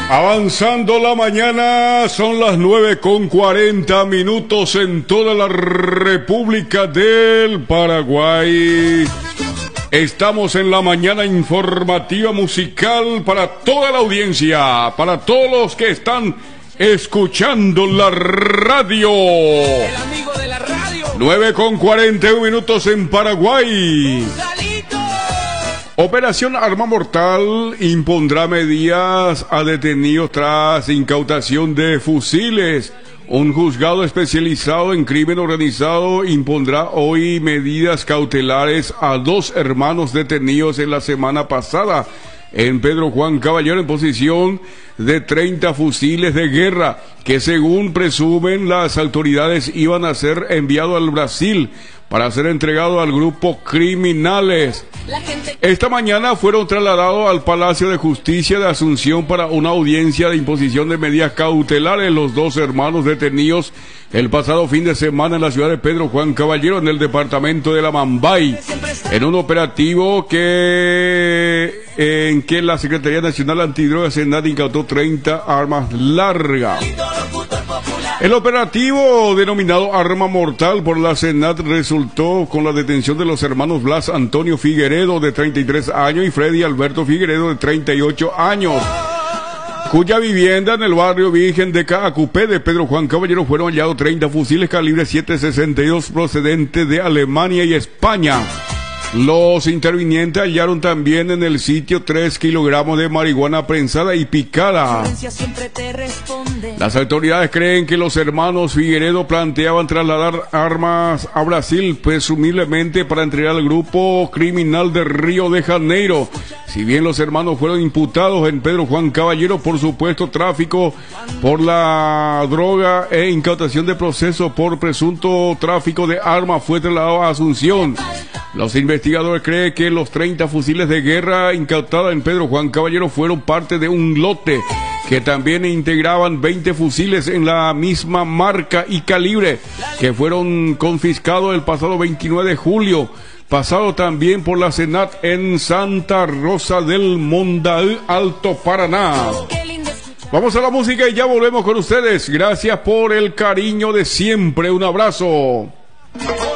Avanzando la mañana, son las 9:40 en toda la República del Paraguay. Estamos en la mañana informativa musical para toda la audiencia, para todos los que están escuchando la radio. El amigo de la radio. 9:41 en Paraguay. Operación Arma Mortal impondrá medidas a detenidos tras incautación de fusiles. Un juzgado especializado en crimen organizado impondrá hoy medidas cautelares a 2 hermanos detenidos en la semana pasada en Pedro Juan Caballero en posesión de 30 fusiles de guerra que, según presumen las autoridades, iban a ser enviados al Brasil para ser entregados al grupo criminales. Esta mañana fueron trasladados al Palacio de Justicia de Asunción para una audiencia de imposición de medidas cautelares los 2 hermanos detenidos el pasado fin de semana en la ciudad de Pedro Juan Caballero, en el departamento de la Mambay, en un operativo en que la Secretaría Nacional Antidrogas SENAT incautó 30 armas largas. El operativo, denominado Arma Mortal por la SENAT, resultó con la detención de los hermanos Blas Antonio Figueredo, de 33 años, y Freddy Alberto Figueredo, de 38 años, cuya vivienda en el barrio Virgen de Caacupé de Pedro Juan Caballero fueron hallados 30 fusiles calibre 7.62 procedentes de Alemania y España. Los intervinientes hallaron también en el sitio 3 kilogramos de marihuana prensada y picada. Las autoridades creen que los hermanos Figueredo planteaban trasladar armas a Brasil, presumiblemente para entregar al grupo criminal de Río de Janeiro. Si bien los hermanos fueron imputados en Pedro Juan Caballero por supuesto tráfico por la droga e incautación de proceso por presunto tráfico de armas, fue trasladado a Asunción. Los investigadores creen que los 30 fusiles de guerra incautados en Pedro Juan Caballero fueron parte de un lote que también integraban 20 fusiles en la misma marca y calibre, que fueron confiscados el pasado 29 de julio, pasado también por la SENAT en Santa Rosa del Mondaú, Alto Paraná. Vamos a la música y ya volvemos con ustedes. Gracias por el cariño de siempre. Un abrazo.